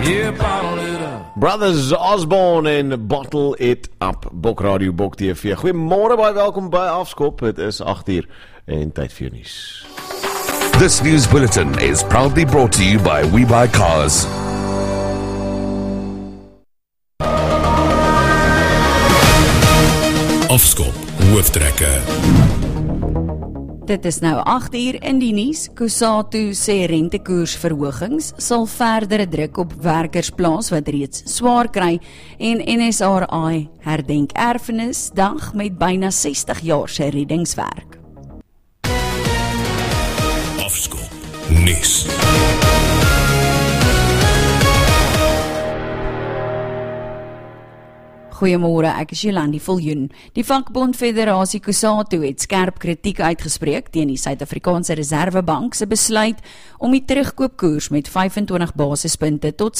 Yeah, bottle it up. Brothers Osborne en Bottle It Up, Bok Radio, Bok TV. Goeiemôre, baie welkom by Afskop. Het is 8:00 en tyd vir nuus. This news bulletin is proudly brought to you by WeBuyCars. Afskop, hooftrekke. Dit is nou 8:00 in die nuus. Kusatu sê rentekoersverhogings sal verdere druk op werkers plaas wat reeds swaar kry en NSRI herdenk erfenisdag met byna 60 jaar se reddingswerk. Afskop, nuus. Goeiemôre, ek is Jolandi Viljoen. Die vakbond Federasie Kusatu het skerp kritiek uitgespreek teen die Suid-Afrikaanse Reserwebank se besluit om die terugkoopkoers met 25 basispunte tot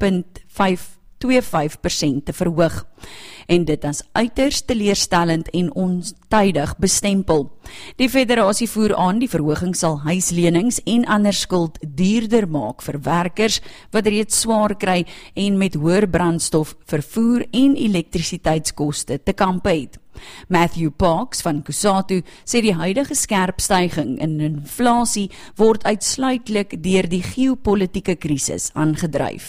7,525% te verhoog. En dit as uiters teleurstellend en ontydig bestempel. Die federasie voer aan die verhoging sal huislenings en ander skuld duurder maak vir werkers wat reeds swaar kry en met hoër brandstof, vervoer en elektrisiteitskoste te kampe het. Matthew Parks van Kusatu sê die huidige skerp styging in inflasie word uitsluitlik deur die geopolitiese krisis aangedryf.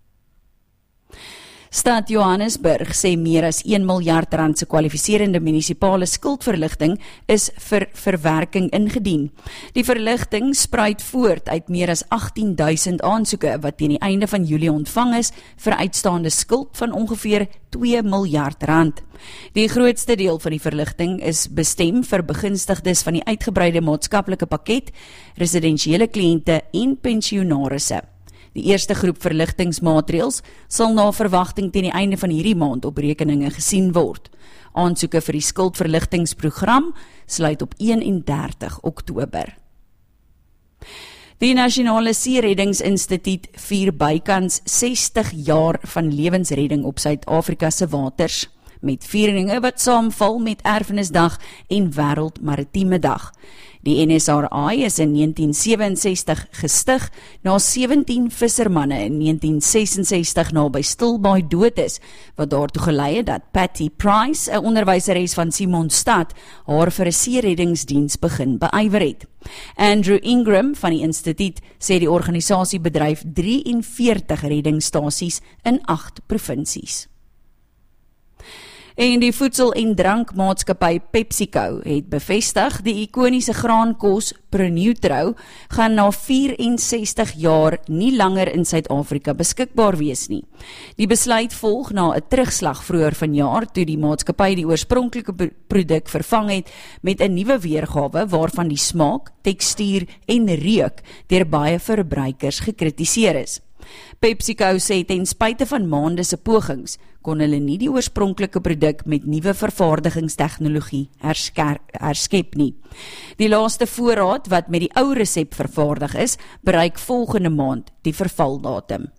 Stad Johannesburg sê meer as 1 miljard rand se kwalifiserende munisipale skuldverligting is vir verwerking ingedien. Die verligting spruit voort uit meer as 18,000 aansoeke wat teen die einde van Julie ontvang is vir uitstaande skuld van ongeveer 2 miljard rand. Die grootste deel van die verligting is bestem vir begunstigdes van die uitgebreide maatskaplike pakket, residensiële kliënte en pensionaarisse. Die eerste groep verligtingsmaatreëls sal na verwagting teen die einde van hierdie maand op rekeninge gesien word. Aansoeke vir die skuldverligtingsprogram sluit op 31 Oktober. Die Nasionale See-reddingsinstituut vier bykans 60 jaar van lewensredding op Suid-Afrika se waters, met vieringe wat saamval met Erfenisdag en Wêreld Maritieme Dag. Die NSRI is in 1967 gestig na 17 vissermanne in 1966 naby Stilbaai dood is, wat daartoe gelei het dat Patty Price, 'n onderwyseres van Simonstad, haar vir 'n see-reddingsdiens begin beywer het. Andrew Ingram van die instituut sê die organisasie bedryf 43 reddingsstasies in 8 provinsies. En die voedsel- en drankmaatskappy PepsiCo het bevestig die ikoniese graankos Pronutro gaan na 64 jaar nie langer in Suid-Afrika beskikbaar wees nie. Die besluit volg na 'n terugslag vroeër vanjaar toe die maatskappy die oorspronklike produk vervang het met 'n nuwe weergawe waarvan die smaak, tekstuur en reuk deur baie verbruikers gekritiseer is. PepsiCo sê ten spyte van maande se pogings kon hulle nie die oorspronklike produk met nuwe vervaardigingstegnologie herskep nie. Die laaste voorraad wat met die ou resep vervaardig is, bereik volgende maand die vervaldatum.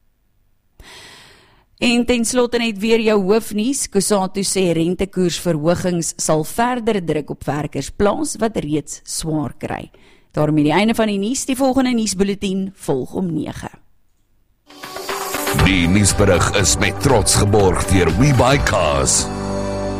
En ten slotte net weer jou hoofnuus. Kusatu sê rentekoersverhogings sal verdere druk op werkers plaas wat reeds swaar kry. Daarmee die einde van die nuus. Die volgende nuusbulletin volg om 9. Die nuusberig is met trots geborg deur WeBuyCars.